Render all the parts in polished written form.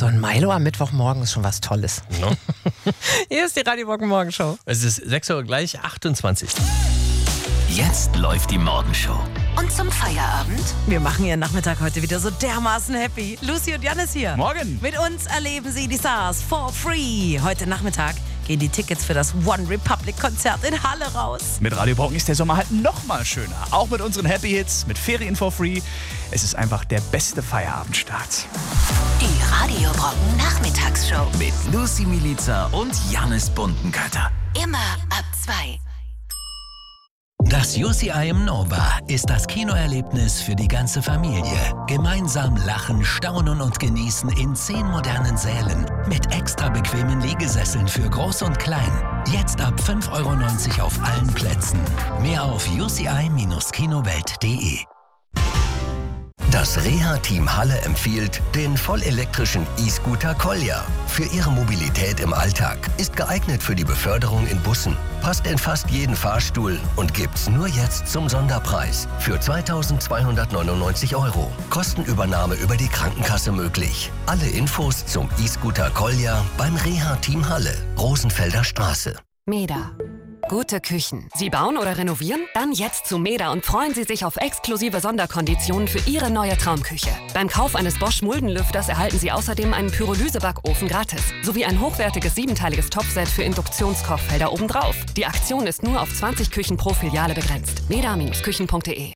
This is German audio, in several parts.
So ein Milo am Mittwochmorgen ist schon was Tolles. No. Hier ist die Radio Brocken Morgenshow. Es ist 6:28 Uhr. Jetzt läuft die Morgenshow. Und zum Feierabend? Wir machen Ihren Nachmittag heute wieder so dermaßen happy. Lucy und Jan ist hier. Morgen. Mit uns erleben Sie die Stars for free. Heute Nachmittag gehen die Tickets für das One Republic Konzert in Halle raus. Mit Radio Brocken ist der Sommer halt noch mal schöner. Auch mit unseren Happy Hits, mit Ferien for free. Es ist einfach der beste Feierabendstart. Die Radio Brocken Nachmittagsshow. Mit Lucy Milica und Jannis Buntenkötter. Immer ab 2. Das UCI Nova ist das Kinoerlebnis für die ganze Familie. Gemeinsam lachen, staunen und genießen in 10 modernen Sälen mit extra bequemen Liegesesseln für Groß und Klein. Jetzt ab 5,90 € auf allen Plätzen. Mehr auf uci-kinowelt.de. Das Reha-Team Halle empfiehlt den vollelektrischen E-Scooter Kolja. Für Ihre Mobilität im Alltag. Ist geeignet für die Beförderung in Bussen. Passt in fast jeden Fahrstuhl und gibt's nur jetzt zum Sonderpreis für 2.299 €. Kostenübernahme über die Krankenkasse möglich. Alle Infos zum E-Scooter Kolja beim Reha-Team Halle, Rosenfelder Straße. Meda. Gute Küchen. Sie bauen oder renovieren? Dann jetzt zu Meda und freuen Sie sich auf exklusive Sonderkonditionen für Ihre neue Traumküche. Beim Kauf eines Bosch Muldenlüfters erhalten Sie außerdem einen Pyrolysebackofen gratis, sowie ein hochwertiges 7-teiliges Topfset für Induktionskochfelder obendrauf. Die Aktion ist nur auf 20 Küchen pro Filiale begrenzt. meda-küchen.de.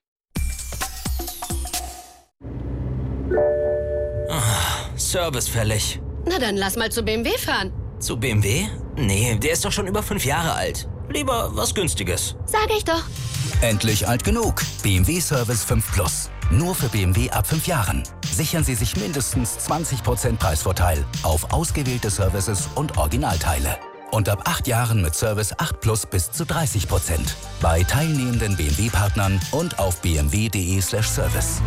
Service fällig. Na dann lass mal zu BMW fahren. Zu BMW? Nee, der ist doch schon über 5 Jahre alt. Lieber was Günstiges. Sag ich doch. Endlich alt genug. BMW Service 5 Plus. Nur für BMW ab 5 Jahren. Sichern Sie sich mindestens 20% Preisvorteil auf ausgewählte Services und Originalteile. Und ab 8 Jahren mit Service 8 Plus bis zu 30%. Bei teilnehmenden BMW-Partnern und auf bmw.de/service.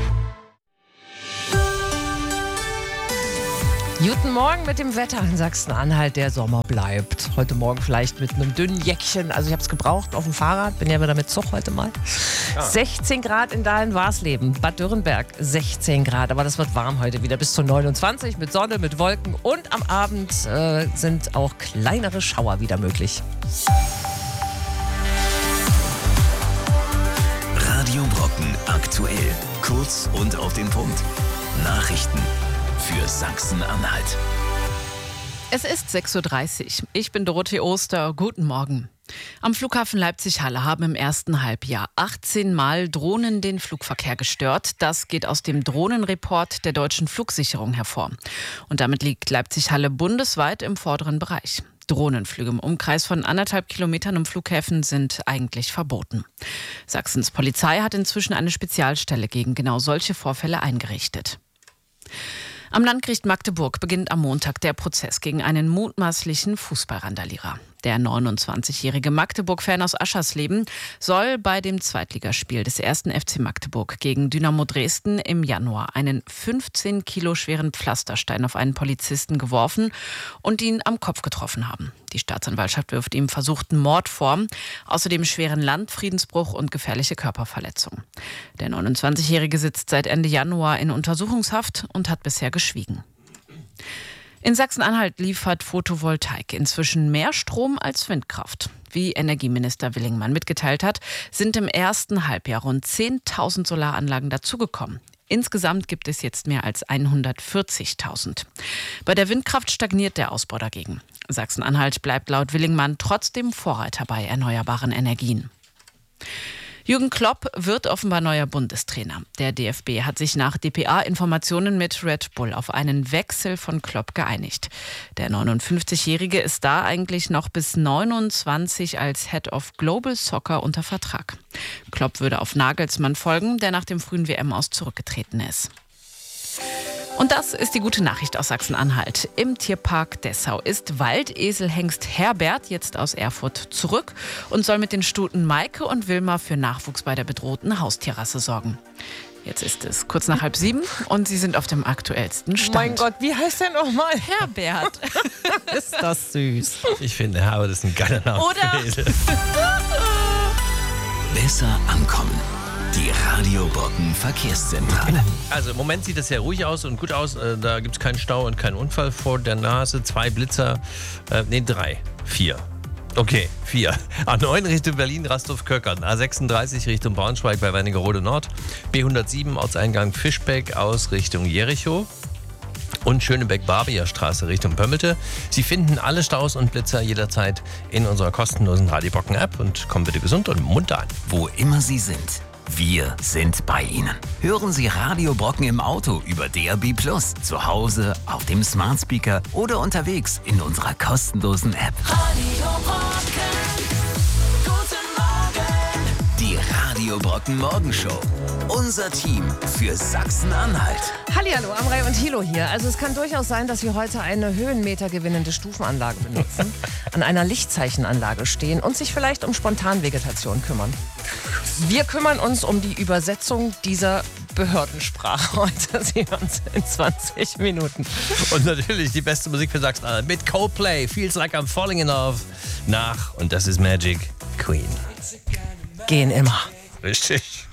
Guten Morgen mit dem Wetter in Sachsen-Anhalt. Der Sommer bleibt. Heute Morgen vielleicht mit einem dünnen Jäckchen. Also ich habe es gebraucht auf dem Fahrrad. Bin ja wieder mit Zug heute mal. Ja. 16 Grad in Dahlen-Warsleben. Bad Dürrenberg 16 Grad. Aber das wird warm heute wieder bis zu 29 mit Sonne, mit Wolken. Und am Abend sind auch kleinere Schauer wieder möglich. Radio Brocken aktuell. Kurz und auf den Punkt. Nachrichten für Sachsen-Anhalt. Es ist 6:30 Uhr. Ich bin Dorothee Oster. Guten Morgen. Am Flughafen Leipzig-Halle haben im ersten Halbjahr 18 Mal Drohnen den Flugverkehr gestört. Das geht aus dem Drohnenreport der Deutschen Flugsicherung hervor. Und damit liegt Leipzig-Halle bundesweit im vorderen Bereich. Drohnenflüge im Umkreis von 1,5 Kilometern um Flughäfen sind eigentlich verboten. Sachsens Polizei hat inzwischen eine Spezialstelle gegen genau solche Vorfälle eingerichtet. Am Landgericht Magdeburg beginnt am Montag der Prozess gegen einen mutmaßlichen Fußballrandalierer. Der 29-jährige Magdeburg-Fan aus Aschersleben soll bei dem Zweitligaspiel des 1. FC Magdeburg gegen Dynamo Dresden im Januar einen 15 Kilo schweren Pflasterstein auf einen Polizisten geworfen und ihn am Kopf getroffen haben. Die Staatsanwaltschaft wirft ihm versuchten Mord vor, außerdem schweren Landfriedensbruch und gefährliche Körperverletzung. Der 29-jährige sitzt seit Ende Januar in Untersuchungshaft und hat bisher geschwiegen. In Sachsen-Anhalt liefert Photovoltaik inzwischen mehr Strom als Windkraft. Wie Energieminister Willingmann mitgeteilt hat, sind im ersten Halbjahr rund 10.000 Solaranlagen dazugekommen. Insgesamt gibt es jetzt mehr als 140.000. Bei der Windkraft stagniert der Ausbau dagegen. Sachsen-Anhalt bleibt laut Willingmann trotzdem Vorreiter bei erneuerbaren Energien. Jürgen Klopp wird offenbar neuer Bundestrainer. Der DFB hat sich nach dpa-Informationen mit Red Bull auf einen Wechsel von Klopp geeinigt. Der 59-Jährige ist da eigentlich noch bis 29 als Head of Global Soccer unter Vertrag. Klopp würde auf Nagelsmann folgen, der nach dem frühen WM-Aus zurückgetreten ist. Und das ist die gute Nachricht aus Sachsen-Anhalt. Im Tierpark Dessau ist Waldeselhengst Herbert jetzt aus Erfurt zurück und soll mit den Stuten Maike und Wilma für Nachwuchs bei der bedrohten Haustierrasse sorgen. Jetzt ist es kurz nach 6:30 und Sie sind auf dem aktuellsten Stand. Mein Gott, wie heißt der nochmal? Herbert. Ist das süß. Ich finde, Herbert ist ein geiler Name. Oder? Besser ankommen. Die Radio Brocken Verkehrszentrale. Also im Moment sieht es sehr ruhig aus und gut aus. Da gibt es keinen Stau und keinen Unfall vor der Nase. 2 Blitzer, 4. Okay, 4. A9 Richtung Berlin, Rastorf-Köckern. A36 Richtung Braunschweig bei Wernigerode Nord. B107 Ortseingang Fischbeck aus Richtung Jerichow. Und Schönebeck-Barbier-Straße Richtung Pömmelte. Sie finden alle Staus und Blitzer jederzeit in unserer kostenlosen Radio Brocken App und kommen bitte gesund und munter an. Wo immer Sie sind, wir sind bei Ihnen. Hören Sie Radio Brocken im Auto über DAB+, zu Hause, auf dem Smart Speaker oder unterwegs in unserer kostenlosen App. Radio Brocken, guten Morgen. Die Radio Brocken Morgenshow. Unser Team für Sachsen-Anhalt. Hallihallo, Amrei und Thilo hier. Also es kann durchaus sein, dass wir heute eine höhenmetergewinnende Stufenanlage benutzen, an einer Lichtzeichenanlage stehen und sich vielleicht um Spontanvegetation kümmern. Wir kümmern uns um die Übersetzung dieser Behördensprache heute. Sie hören uns in 20 Minuten. Und natürlich die beste Musik für Sachsen-Anhalt mit Coldplay. Feels like I'm falling in love. Und das ist Magic Queen. Gehen immer. Richtig.